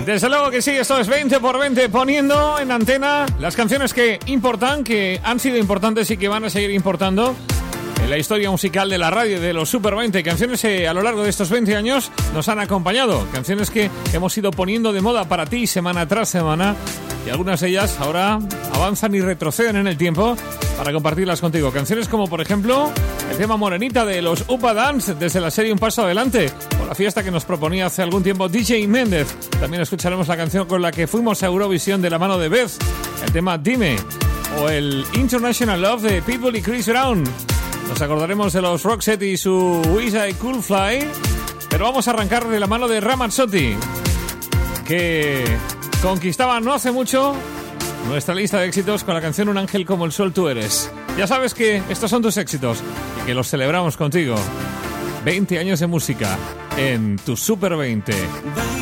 Desde luego que sí, esto es 20 por 20, poniendo en antena las canciones que importan, que han sido importantes y que van a seguir importando en la historia musical de la radio, de los Super 20. Canciones que a lo largo de estos 20 años nos han acompañado, canciones que hemos ido poniendo de moda para ti semana tras semana, y algunas de ellas ahora avanzan y retroceden en el tiempo para compartirlas contigo. Canciones como, por ejemplo, el tema Morenita de los Upa Dance, desde la serie Un Paso Adelante, o la fiesta que nos proponía hace algún tiempo DJ Méndez. También escucharemos la canción con la que fuimos a Eurovisión de la mano de Beth, el tema Dime, o el International Love de Pitbull y Chris Brown. Nos acordaremos de los Roxette y su Wish I Could Fly, pero vamos a arrancar de la mano de Ramazzotti, que conquistaba no hace mucho nuestra lista de éxitos con la canción Un ángel como el sol tú eres. Ya sabes que estos son tus éxitos y que los celebramos contigo. 20 años de música en tu Super 20.